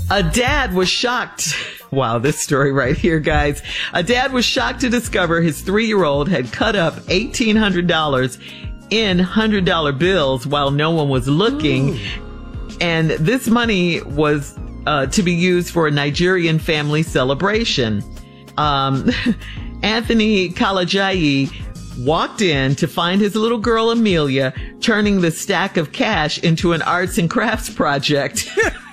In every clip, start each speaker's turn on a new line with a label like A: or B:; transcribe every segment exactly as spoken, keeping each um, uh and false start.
A: A dad was shocked. Wow, this story right here, guys. A dad was shocked to discover his three-year-old had cut up eighteen hundred dollars in one hundred dollar bills while no one was looking. Ooh. And this money was uh, to be used for a Nigerian family celebration. Um, Anthony Kalajayi walked in to find his little girl Amelia turning the stack of cash into an arts and crafts project.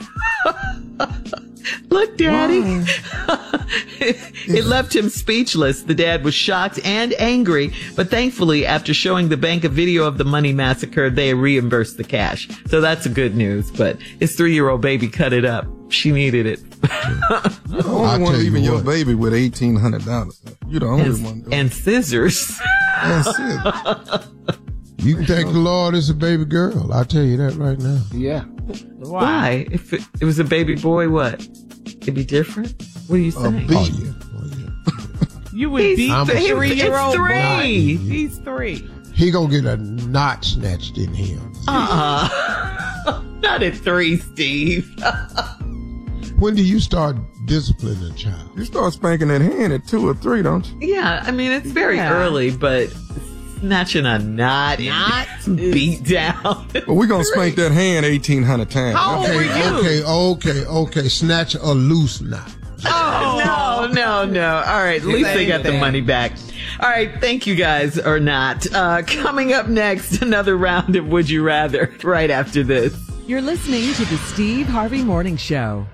A: Look, Daddy. it, it left him speechless. The dad was shocked and angry, but thankfully, after showing the bank a video of the money massacre, they reimbursed the cash. So that's a good news, but his three-year-old baby cut it up. She needed it.
B: You're the only one leaving your baby with eighteen hundred dollars. You're the only
A: and,
B: one. Doing.
A: And scissors.
B: And scissors.
C: You can thank the Lord it's a baby girl. I'll tell you that right now.
D: Yeah.
A: Why? Why? If it, it was a baby boy, what? It'd be different? What are you saying?
C: Oh, yeah. Oh, yeah.
D: You would beat the three-year-old
A: boy. Three.
D: He's three.
C: He gonna get a knot snatched in him.
A: Uh-uh. Not at three, Steve.
C: When do you start disciplining a child?
B: You start spanking that hand at two or three, don't you?
A: Yeah, I mean, it's very yeah. early, but snatching a knot, knot beat down.
B: But we're going to spank that hand eighteen hundred times.
A: How old
C: okay,
A: were you?
C: Okay, okay, okay. Snatch a loose knot.
A: Oh, no, no, no. All right, at least they got the money back. All right, thank you guys, or not. Uh, coming up next, another round of Would You Rather right after this.
E: You're listening to the Steve Harvey Morning Show.